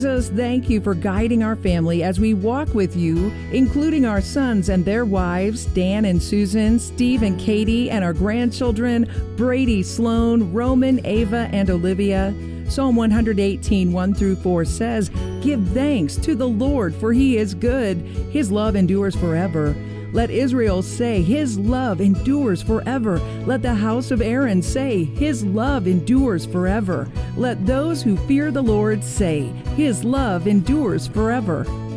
Jesus, thank you for guiding our family as we walk with you, including our sons and their wives, Dan and Susan, Steve and Katie, and our grandchildren, Brady, Sloan, Roman, Ava, and Olivia. Psalm 118, 1 through 4 says, "Give thanks to the Lord, for he is good. His love endures forever." Let Israel say, "His love endures forever." Let the house of Aaron say, "His love endures forever." Let those who fear the Lord say, "His love endures forever."